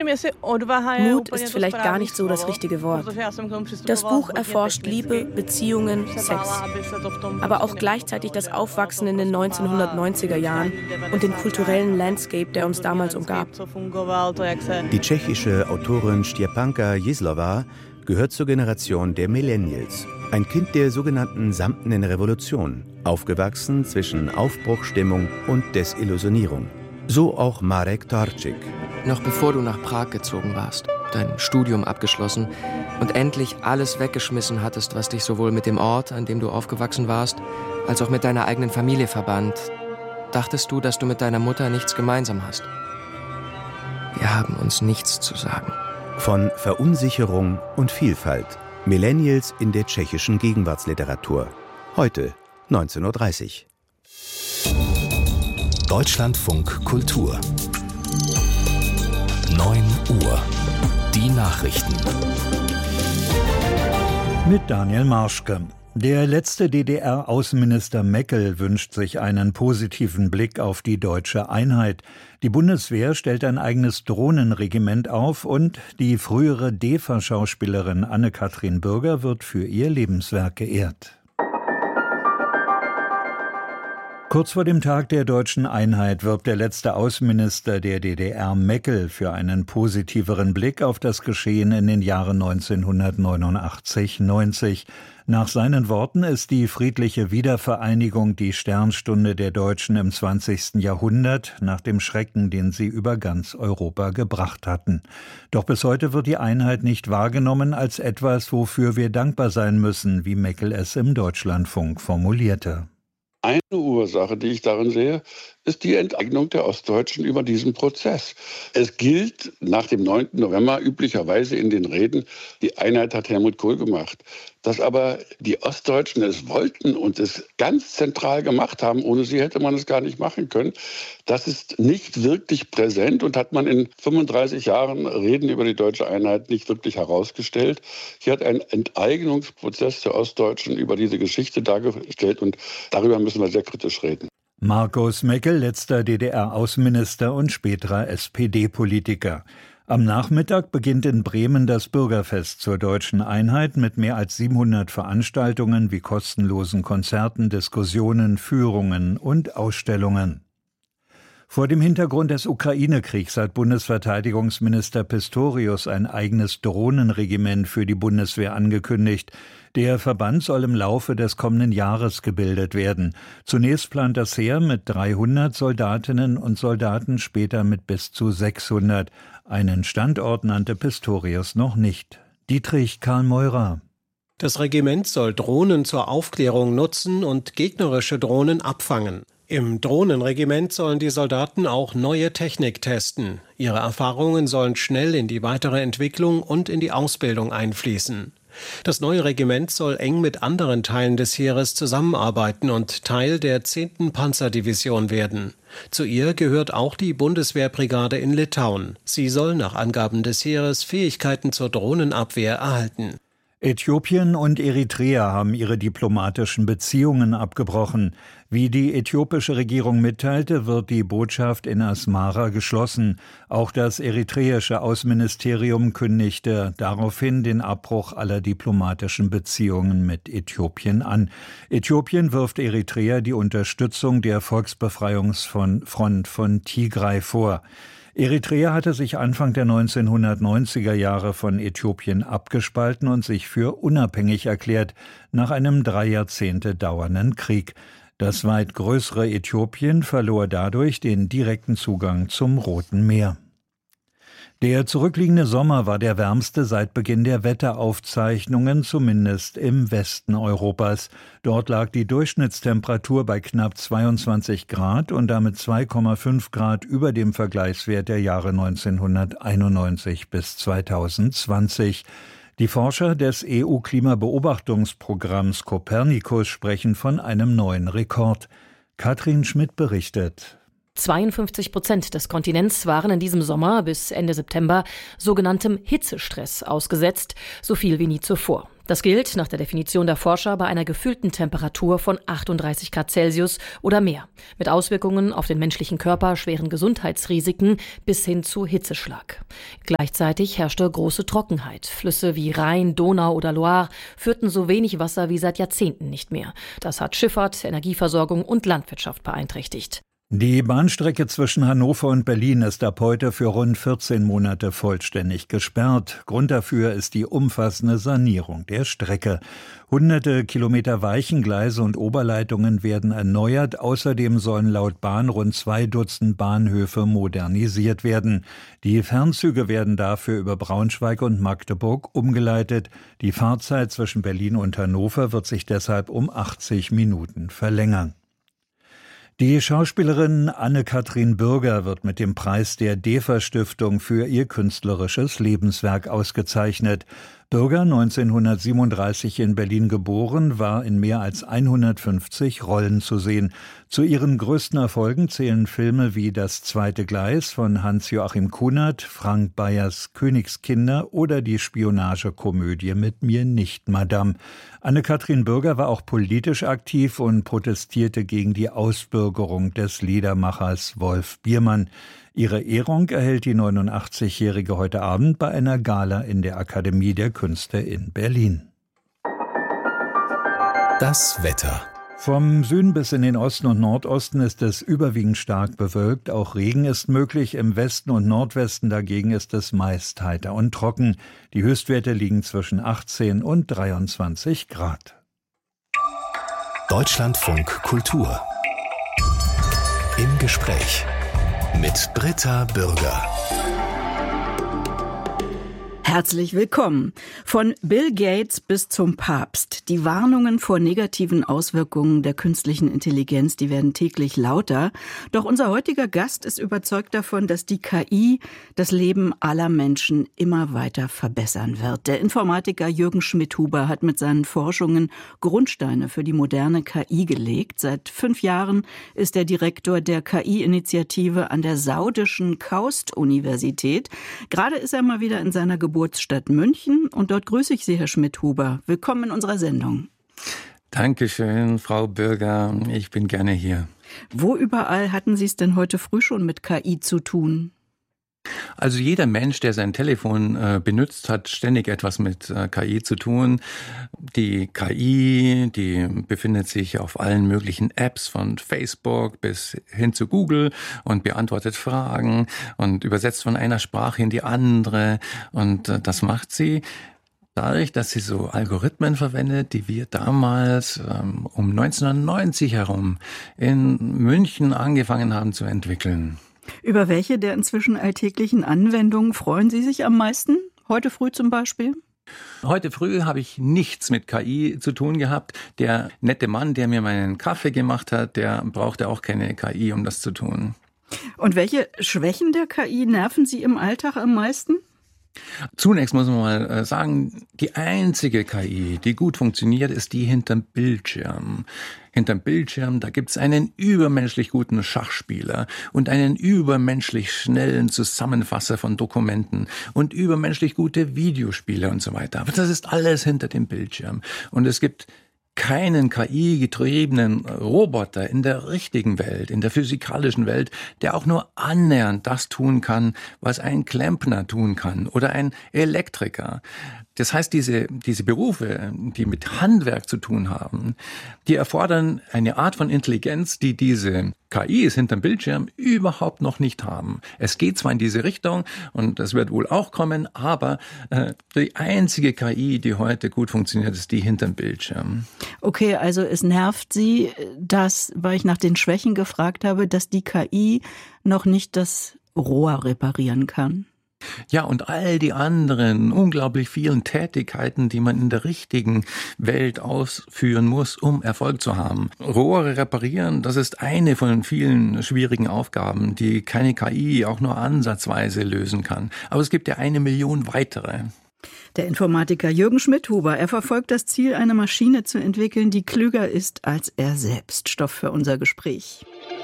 Mut ist vielleicht gar nicht so das richtige Wort. Das Buch erforscht Liebe, Beziehungen, Sex, aber auch gleichzeitig das Aufwachsen in den 1990er Jahren und den kulturellen Landscape, der uns damals umgab. Die tschechische Autorin Štěpánka Jízlová gehört zur Generation der Millennials. Ein Kind der sogenannten Samtenen Revolution, aufgewachsen zwischen Aufbruchstimmung und Desillusionierung. So auch Marek Tarczyk. Noch bevor du nach Prag gezogen warst, dein Studium abgeschlossen und endlich alles weggeschmissen hattest, was dich sowohl mit dem Ort, an dem du aufgewachsen warst, als auch mit deiner eigenen Familie verband, dachtest du, dass du mit deiner Mutter nichts gemeinsam hast. Wir haben uns nichts zu sagen. Von Verunsicherung und Vielfalt. Millennials in der tschechischen Gegenwartsliteratur. Heute 19:30 Uhr. Deutschlandfunk Kultur. 9 Uhr. Die Nachrichten. Mit Daniel Marschke. Der letzte DDR-Außenminister Meckel wünscht sich einen positiven Blick auf die deutsche Einheit. Die Bundeswehr stellt ein eigenes Drohnenregiment auf und die frühere DEFA-Schauspielerin Anne-Kathrin Bürger wird für ihr Lebenswerk geehrt. Kurz vor dem Tag der deutschen Einheit wirbt der letzte Außenminister der DDR Meckel für einen positiveren Blick auf das Geschehen in den Jahren 1989-90. Nach seinen Worten ist die friedliche Wiedervereinigung die Sternstunde der Deutschen im 20. Jahrhundert nach dem Schrecken, den sie über ganz Europa gebracht hatten. Doch bis heute wird die Einheit nicht wahrgenommen als etwas, wofür wir dankbar sein müssen, wie Meckel es im Deutschlandfunk formulierte. Eine Ursache, die ich darin sehe, ist die Enteignung der Ostdeutschen über diesen Prozess. Es gilt nach dem 9. November üblicherweise in den Reden, die Einheit hat Helmut Kohl gemacht. Dass aber die Ostdeutschen es wollten und es ganz zentral gemacht haben, ohne sie hätte man es gar nicht machen können, das ist nicht wirklich präsent und hat man in 35 Jahren Reden über die deutsche Einheit nicht wirklich herausgestellt. Hier hat ein Enteignungsprozess der Ostdeutschen über diese Geschichte dargestellt und darüber müssen wir sehr kritisch reden. Markus Meckel, letzter DDR-Außenminister und späterer SPD-Politiker. Am Nachmittag beginnt in Bremen das Bürgerfest zur deutschen Einheit mit mehr als 700 Veranstaltungen wie kostenlosen Konzerten, Diskussionen, Führungen und Ausstellungen. Vor dem Hintergrund des Ukraine-Kriegs hat Bundesverteidigungsminister Pistorius ein eigenes Drohnenregiment für die Bundeswehr angekündigt. Der Verband soll im Laufe des kommenden Jahres gebildet werden. Zunächst plant das Heer mit 300 Soldatinnen und Soldaten, später mit bis zu 600. Einen Standort nannte Pistorius noch nicht. Dietrich Karl Meurer. Das Regiment soll Drohnen zur Aufklärung nutzen und gegnerische Drohnen abfangen. Im Drohnenregiment sollen die Soldaten auch neue Technik testen. Ihre Erfahrungen sollen schnell in die weitere Entwicklung und in die Ausbildung einfließen. Das neue Regiment soll eng mit anderen Teilen des Heeres zusammenarbeiten und Teil der 10. Panzerdivision werden. Zu ihr gehört auch die Bundeswehrbrigade in Litauen. Sie soll nach Angaben des Heeres Fähigkeiten zur Drohnenabwehr erhalten. Äthiopien und Eritrea haben ihre diplomatischen Beziehungen abgebrochen. Wie die äthiopische Regierung mitteilte, wird die Botschaft in Asmara geschlossen. Auch das eritreische Außenministerium kündigte daraufhin den Abbruch aller diplomatischen Beziehungen mit Äthiopien an. Äthiopien wirft Eritrea die Unterstützung der Volksbefreiungsfront von Tigray vor. Eritrea hatte sich Anfang der 1990er Jahre von Äthiopien abgespalten und sich für unabhängig erklärt, nach einem 3 Jahrzehnte dauernden Krieg. Das weit größere Äthiopien verlor dadurch den direkten Zugang zum Roten Meer. Der zurückliegende Sommer war der wärmste seit Beginn der Wetteraufzeichnungen, zumindest im Westen Europas. Dort lag die Durchschnittstemperatur bei knapp 22 Grad und damit 2,5 Grad über dem Vergleichswert der Jahre 1991 bis 2020. Die Forscher des EU-Klimabeobachtungsprogramms Copernicus sprechen von einem neuen Rekord. Katrin Schmidt berichtet. 52% des Kontinents waren in diesem Sommer bis Ende September sogenanntem Hitzestress ausgesetzt, so viel wie nie zuvor. Das gilt nach der Definition der Forscher bei einer gefühlten Temperatur von 38 Grad Celsius oder mehr, mit Auswirkungen auf den menschlichen Körper, schweren Gesundheitsrisiken bis hin zu Hitzeschlag. Gleichzeitig herrschte große Trockenheit. Flüsse wie Rhein, Donau oder Loire führten so wenig Wasser wie seit Jahrzehnten nicht mehr. Das hat Schifffahrt, Energieversorgung und Landwirtschaft beeinträchtigt. Die Bahnstrecke zwischen Hannover und Berlin ist ab heute für rund 14 Monate vollständig gesperrt. Grund dafür ist die umfassende Sanierung der Strecke. Hunderte Kilometer Weichengleise und Oberleitungen werden erneuert. Außerdem sollen laut Bahn rund 2 Dutzend Bahnhöfe modernisiert werden. Die Fernzüge werden dafür über Braunschweig und Magdeburg umgeleitet. Die Fahrzeit zwischen Berlin und Hannover wird sich deshalb um 80 Minuten verlängern. Die Schauspielerin Anne-Kathrin Bürger wird mit dem Preis der DEFA-Stiftung für ihr künstlerisches Lebenswerk ausgezeichnet. Bürger, 1937 in Berlin geboren, war in mehr als 150 Rollen zu sehen. Zu ihren größten Erfolgen zählen Filme wie Das zweite Gleis von Hans-Joachim Kunert, Frank Bayers Königskinder oder die Spionagekomödie Mit mir nicht, Madame. Anne-Kathrin Bürger war auch politisch aktiv und protestierte gegen die Ausbürgerung des Liedermachers Wolf Biermann. Ihre Ehrung erhält die 89-Jährige heute Abend bei einer Gala in der Akademie der Künste in Berlin. Das Wetter. Vom Süden bis in den Osten und Nordosten ist es überwiegend stark bewölkt. Auch Regen ist möglich. Im Westen und Nordwesten dagegen ist es meist heiter und trocken. Die Höchstwerte liegen zwischen 18 und 23 Grad. Deutschlandfunk Kultur. Im Gespräch mit Britta Bürger. Herzlich willkommen. Von Bill Gates bis zum Papst. Die Warnungen vor negativen Auswirkungen der künstlichen Intelligenz, die werden täglich lauter. Doch unser heutiger Gast ist überzeugt davon, dass die KI das Leben aller Menschen immer weiter verbessern wird. Der Informatiker Jürgen Schmidhuber hat mit seinen Forschungen Grundsteine für die moderne KI gelegt. Seit 5 Jahren ist er Direktor der KI-Initiative an der saudischen KAUST-Universität. Gerade ist er mal wieder in seiner Geburtsstadt München und dort grüße ich Sie, Herr Schmidhuber. Willkommen in unserer Sendung. Dankeschön, Frau Bürger. Ich bin gerne hier. Wo überall hatten Sie es denn heute früh schon mit KI zu tun? Also jeder Mensch, der sein Telefon benutzt, hat ständig etwas mit KI zu tun. Die KI, die befindet sich auf allen möglichen Apps von Facebook bis hin zu Google und beantwortet Fragen und übersetzt von einer Sprache in die andere. Und das macht sie dadurch, dass sie so Algorithmen verwendet, die wir damals um 1990 herum in München angefangen haben zu entwickeln. Über welche der inzwischen alltäglichen Anwendungen freuen Sie sich am meisten? Heute früh zum Beispiel? Heute früh habe ich nichts mit KI zu tun gehabt. Der nette Mann, der mir meinen Kaffee gemacht hat, der brauchte auch keine KI, um das zu tun. Und welche Schwächen der KI nerven Sie im Alltag am meisten? Zunächst muss man mal sagen, die einzige KI, die gut funktioniert, ist die hinterm Bildschirm. Hinterm Bildschirm, da gibt's einen übermenschlich guten Schachspieler und einen übermenschlich schnellen Zusammenfasser von Dokumenten und übermenschlich gute Videospiele und so weiter. Aber das ist alles hinter dem Bildschirm. Und es gibt keinen KI-getriebenen Roboter in der richtigen Welt, in der physikalischen Welt, der auch nur annähernd das tun kann, was ein Klempner tun kann oder ein Elektriker. Das heißt, diese Berufe, die mit Handwerk zu tun haben, die erfordern eine Art von Intelligenz, die diese KIs hinterm Bildschirm überhaupt noch nicht haben. Es geht zwar in diese Richtung und das wird wohl auch kommen, aber die einzige KI, die heute gut funktioniert, ist die hinterm Bildschirm. Okay, also es nervt Sie, dass, weil ich nach den Schwächen gefragt habe, dass die KI noch nicht das Rohr reparieren kann. Ja, und all die anderen unglaublich vielen Tätigkeiten, die man in der richtigen Welt ausführen muss, um Erfolg zu haben. Rohre reparieren, das ist eine von vielen schwierigen Aufgaben, die keine KI auch nur ansatzweise lösen kann. Aber es gibt ja 1 Million weitere. Der Informatiker Jürgen Schmidhuber, er verfolgt das Ziel, eine Maschine zu entwickeln, die klüger ist als er selbst. Stoff für unser Gespräch.